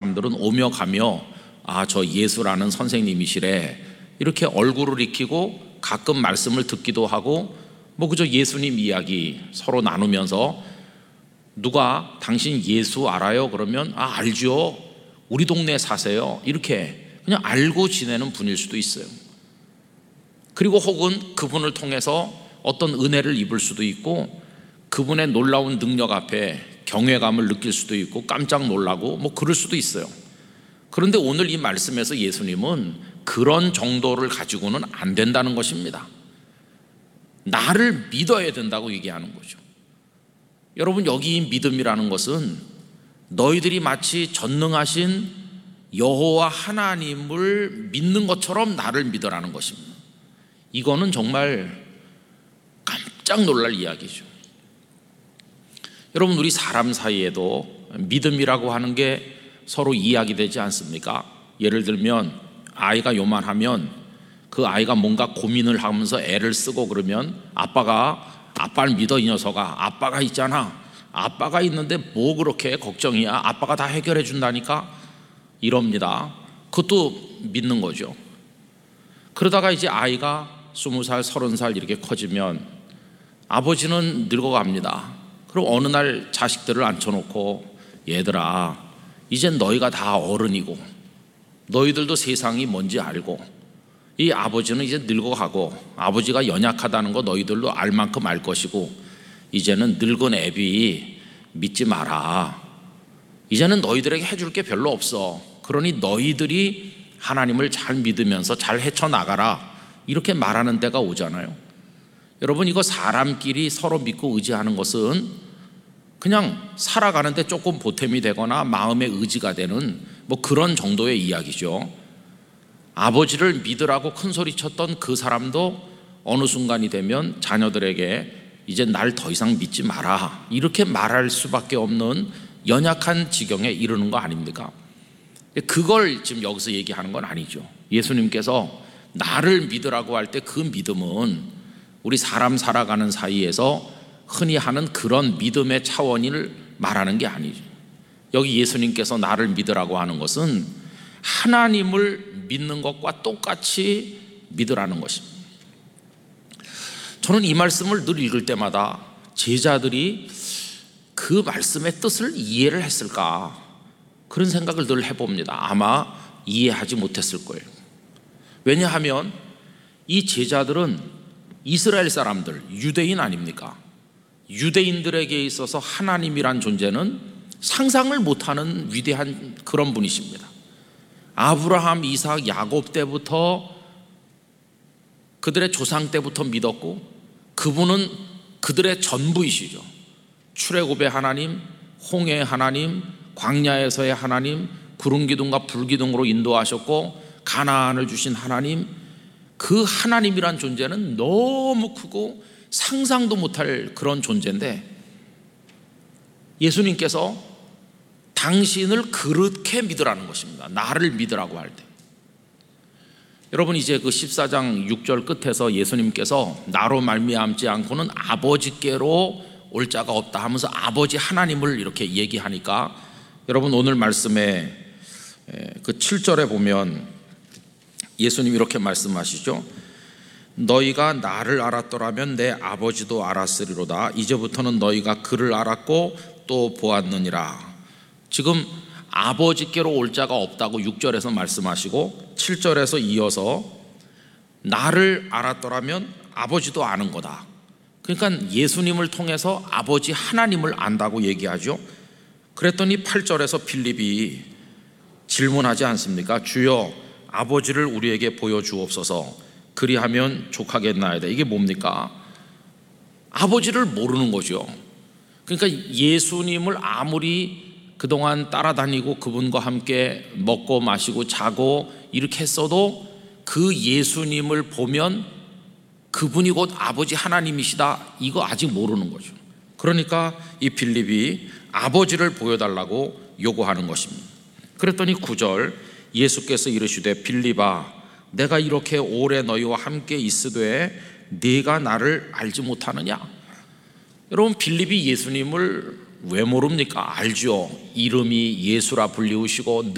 사람들은 오며 가며 저 예수라는 선생님이시래 이렇게 얼굴을 익히고 가끔 말씀을 듣기도 하고 그저 예수님 이야기 서로 나누면서 누가 당신 예수 알아요? 그러면 알죠. 우리 동네에 사세요. 이렇게 그냥 알고 지내는 분일 수도 있어요. 그리고 혹은 그분을 통해서 어떤 은혜를 입을 수도 있고 그분의 놀라운 능력 앞에 경외감을 느낄 수도 있고 깜짝 놀라고 그럴 수도 있어요. 그런데 오늘 이 말씀에서 예수님은 그런 정도를 가지고는 안 된다는 것입니다. 나를 믿어야 된다고 얘기하는 거죠. 여러분, 여기 이 믿음이라는 것은 너희들이 마치 전능하신 여호와 하나님을 믿는 것처럼 나를 믿으라는 것입니다. 이거는 정말 깜짝 놀랄 이야기죠. 여러분, 우리 사람 사이에도 믿음이라고 하는 게 서로 이야기되지 않습니까? 예를 들면 아이가 요만하면 그 아이가 뭔가 고민을 하면서 애를 쓰고 그러면 아빠를 믿어 이 녀석아, 아빠가 있잖아, 아빠가 있는데 뭐 그렇게 걱정이야, 아빠가 다 해결해 준다니까 이럽니다. 그것도 믿는 거죠. 그러다가 이제 아이가 20살, 30살 이렇게 커지면 아버지는 늙어갑니다. 그럼 어느 날 자식들을 앉혀놓고 얘들아, 이젠 너희가 다 어른이고 너희들도 세상이 뭔지 알고 이 아버지는 이제 늙어가고 아버지가 연약하다는 거 너희들도 알 만큼 알 것이고 이제는 늙은 애비 믿지 마라. 이제는 너희들에게 해줄 게 별로 없어. 그러니 너희들이 하나님을 잘 믿으면서 잘 헤쳐나가라. 이렇게 말하는 때가 오잖아요. 여러분, 이거 사람끼리 서로 믿고 의지하는 것은 그냥 살아가는데 조금 보탬이 되거나 마음의 의지가 되는 그런 정도의 이야기죠. 아버지를 믿으라고 큰 소리 쳤던 그 사람도 어느 순간이 되면 자녀들에게 이제 날 더 이상 믿지 마라 이렇게 말할 수밖에 없는 연약한 지경에 이르는 거 아닙니까? 그걸 지금 여기서 얘기하는 건 아니죠. 예수님께서 나를 믿으라고 할 때 그 믿음은 우리 사람 살아가는 사이에서 흔히 하는 그런 믿음의 차원을 말하는 게 아니죠. 여기 예수님께서 나를 믿으라고 하는 것은 하나님을 믿는 것과 똑같이 믿으라는 것입니다. 저는 이 말씀을 늘 읽을 때마다 제자들이 그 말씀의 뜻을 이해를 했을까 그런 생각을 늘 해봅니다. 아마 이해하지 못했을 거예요. 왜냐하면 이 제자들은 이스라엘 사람들, 유대인 아닙니까? 유대인들에게 있어서 하나님이란 존재는 상상을 못하는 위대한 그런 분이십니다. 아브라함, 이삭, 야곱 때부터 그들의 조상 때부터 믿었고 그분은 그들의 전부이시죠. 출애굽의 하나님, 홍해의 하나님, 광야에서의 하나님, 구름 기둥과 불 기둥으로 인도하셨고 가나안을 주신 하나님, 그 하나님이란 존재는 너무 크고 상상도 못할 그런 존재인데 예수님께서 당신을 그렇게 믿으라는 것입니다. 나를 믿으라고 할 때. 여러분, 이제 그 14장 6절 끝에서 예수님께서 나로 말미암지 않고는 아버지께로 올 자가 없다 하면서 아버지 하나님을 이렇게 얘기하니까 여러분, 오늘 말씀에 그 7절에 보면 예수님이 이렇게 말씀하시죠. 너희가 나를 알았더라면 내 아버지도 알았으리로다. 이제부터는 너희가 그를 알았고 또 보았느니라. 지금 아버지께로 올 자가 없다고 6절에서 말씀하시고 7절에서 이어서 나를 알았더라면 아버지도 아는 거다. 그러니까 예수님을 통해서 아버지 하나님을 안다고 얘기하죠. 그랬더니 8절에서 빌립이 질문하지 않습니까? 주여, 아버지를 우리에게 보여주옵소서. 그리하면 족하겠나이다. 이게 뭡니까? 아버지를 모르는 거죠. 그러니까 예수님을 아무리 그동안 따라다니고 그분과 함께 먹고 마시고 자고 이렇게 했어도 그 예수님을 보면 그분이 곧 아버지 하나님이시다, 이거 아직 모르는 거죠. 그러니까 이 빌립이 아버지를 보여달라고 요구하는 것입니다. 그랬더니 9절 예수께서 이르시되 빌립아, 내가 이렇게 오래 너희와 함께 있으되 네가 나를 알지 못하느냐? 여러분, 빌립이 예수님을 왜 모릅니까? 알죠. 이름이 예수라 불리우시고